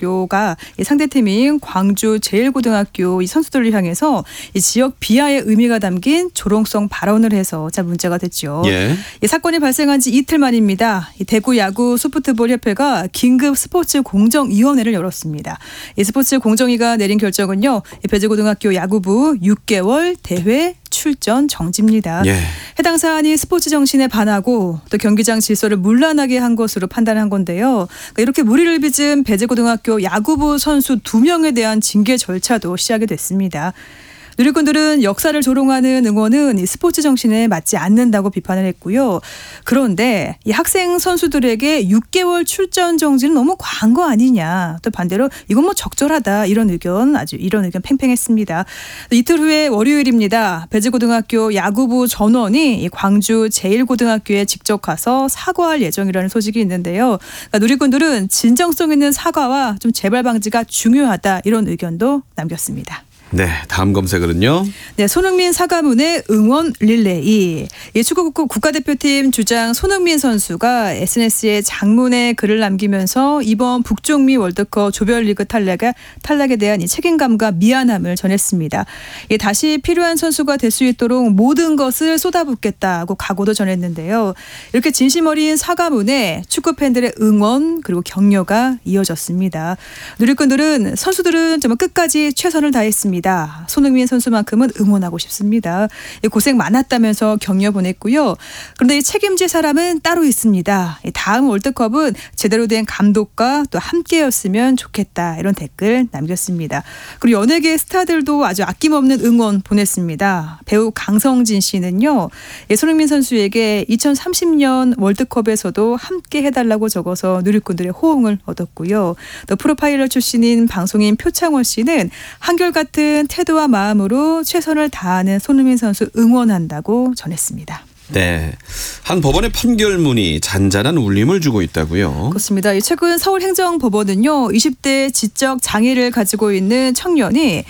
대구고등학교가 상대팀인 광주 제일고등학교 이 선수들을 향해서 이 지역 비하의 의미가 담긴 조롱성 발언을 해서 문제가 됐죠. 예. 이 사건이 발생한 지 이틀 만입니다. 이 대구 야구 소프트볼 협회가 긴급 스포츠 공정위원회를 열었습니다. 이 스포츠 공정위가 내린 결정은요. 이 배재고등학교 야구부 6개월 대회 출전 정지입니다. 예. 해당 사안이 스포츠 정신에 반하고 또 경기장 질서를 문란하게 한 것으로 판단한 건데요. 그러니까 이렇게 무리를 빚은 배재고등학교 야구부 선수 2명에 대한 징계 절차도 시작이 됐습니다. 누리꾼들은 역사를 조롱하는 응원은 이 스포츠 정신에 맞지 않는다고 비판을 했고요. 그런데 이 학생 선수들에게 6개월 출전 정지는 너무 과한 거 아니냐. 또 반대로 이건 적절하다. 이런 의견 팽팽했습니다. 이틀 후에 월요일입니다. 배재고등학교 야구부 전원이 광주 제일고등학교에 직접 가서 사과할 예정이라는 소식이 있는데요. 그러니까 누리꾼들은 진정성 있는 사과와 좀 재발 방지가 중요하다. 이런 의견도 남겼습니다. 네, 다음 검색어는요. 네, 손흥민 사과문의 응원 릴레이. 축구 국가대표팀 주장 손흥민 선수가 SNS에 장문의 글을 남기면서 이번 북중미 월드컵 조별리그 탈락에 대한 이 책임감과 미안함을 전했습니다. 다시 필요한 선수가 될 수 있도록 모든 것을 쏟아붓겠다고 각오도 전했는데요. 이렇게 진심 어린 사과문에 축구 팬들의 응원 그리고 격려가 이어졌습니다. 누리꾼들은 선수들은 정말 끝까지 최선을 다했습니다. 손흥민 선수만큼은 응원하고 싶습니다. 고생 많았다면서 격려 보냈고요. 그런데 이 책임질 사람은 따로 있습니다. 다음 월드컵은 제대로 된 감독과 또 함께였으면 좋겠다. 이런 댓글 남겼습니다. 그리고 연예계 스타들도 아주 아낌없는 응원 보냈습니다. 배우 강성진 씨는요. 손흥민 선수에게 2030년 월드컵에서도 함께 해달라고 적어서 누리꾼들의 호응을 얻었고요. 또 프로파일러 출신인 방송인 표창원 씨는 한결같은 태도와 마음으로 최선을 다하는 손흥민 선수 응원한다고 전했습니다. 네, 한 법원의 판결문이 잔잔한 울림을 주고 있다고요. 그렇습니다. 최근 서울행정법원은요. 20대 지적 장애를 가지고 있는 청년이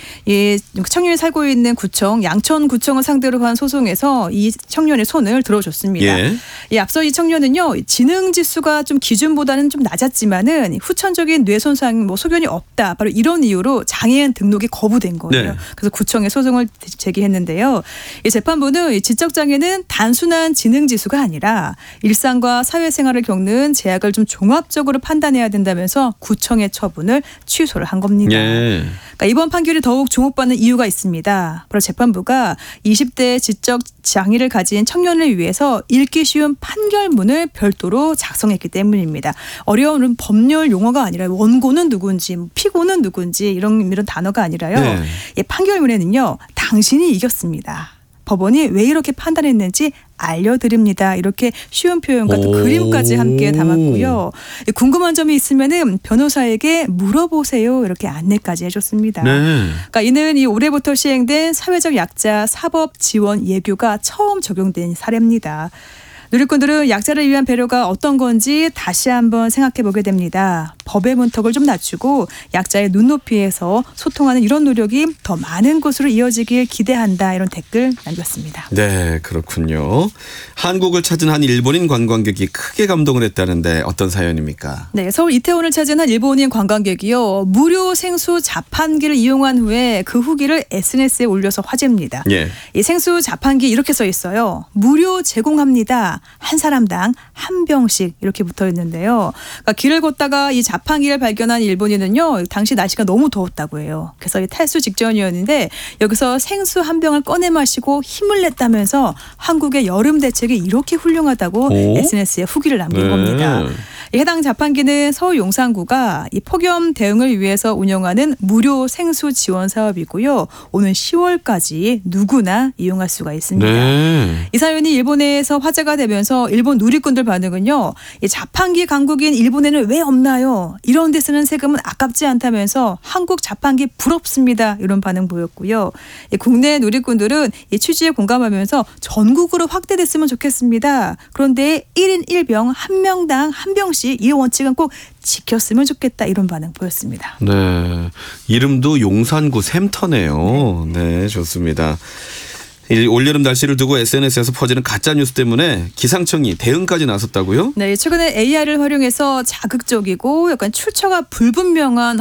살고 있는 구청 양천구청을 상대로 한 소송에서 이 청년의 손을 들어줬습니다. 예. 앞서 이 청년은요. 지능지수가 좀 기준보다는 좀 낮았지만은 후천적인 뇌손상 소견이 없다. 바로 이런 이유로 장애인 등록이 거부된 거예요. 네. 그래서 구청에 소송을 제기했는데요. 이 재판부는 지적장애는 단순한 지능지수가 아니라 일상과 사회생활을 겪는 제약을 좀 종합적으로 판단해야 된다면서 구청의 처분을 취소를 한 겁니다. 예. 그러니까 이번 판결이 더욱 주목받는 이유가 있습니다. 바로 재판부가 20대 지적 장애를 가진 청년을 위해서 읽기 쉬운 판결문을 별도로 작성했기 때문입니다. 어려운 법률 용어가 아니라 원고는 누군지 피고는 누군지 이런 단어가 아니라요. 네. 이 판결문에는요. 당신이 이겼습니다. 법원이 왜 이렇게 판단했는지 알려드립니다. 이렇게 쉬운 표현과 또 그림까지 함께 담았고요. 궁금한 점이 있으면은 변호사에게 물어보세요. 이렇게 안내까지 해줬습니다. 네. 그러니까 이는 올해부터 시행된 사회적 약자 사법 지원 예규가 처음 적용된 사례입니다. 누리꾼들은 약자를 위한 배려가 어떤 건지 다시 한번 생각해 보게 됩니다. 법의 문턱을 좀 낮추고 약자의 눈높이에서 소통하는 이런 노력이 더 많은 곳으로 이어지길 기대한다. 이런 댓글 남겼습니다. 네, 그렇군요. 한국을 찾은 한 일본인 관광객이 크게 감동을 했다는데 어떤 사연입니까? 네, 서울 이태원을 찾은 한 일본인 관광객이요. 무료 생수 자판기를 이용한 후에 그 후기를 SNS에 올려서 화제입니다. 예. 이 생수 자판기 이렇게 써 있어요. 무료 제공합니다. 한 사람당 한 병씩 이렇게 붙어 있는데요. 그러니까 길을 걷다가 이 자판기를 발견한 일본인은요. 당시 날씨가 너무 더웠다고 해요. 그래서 탈수 직전이었는데 여기서 생수 한 병을 꺼내 마시고 힘을 냈다면서 한국의 여름 대책이 이렇게 훌륭하다고 SNS에 후기를 남긴 겁니다. 해당 자판기는 서울 용산구가 이 폭염 대응을 위해서 운영하는 무료 생수 지원 사업이고요. 오는 10월까지 누구나 이용할 수가 있습니다. 네. 이 사연이 일본에서 화제가 되면서 일본 누리꾼들 반응은요. 이 자판기 강국인 일본에는 왜 없나요? 이런 데 쓰는 세금은 아깝지 않다면서 한국 자판기 부럽습니다. 이런 반응 보였고요. 국내 누리꾼들은 이 취지에 공감하면서 전국으로 확대됐으면 좋겠습니다. 그런데 1인 1병 한 명당 한 병씩 이 원칙은 꼭 지켰으면 좋겠다. 이런 반응 보였습니다. 네, 이름도 용산구 샘터네요. 네, 좋습니다. 올여름 날씨를 두고 SNS에서 퍼지는 가짜뉴스 때문에 기상청이 대응까지 나섰다고요? 네, 최근에 AI를 활용해서 자극적이고 약간 출처가 불분명한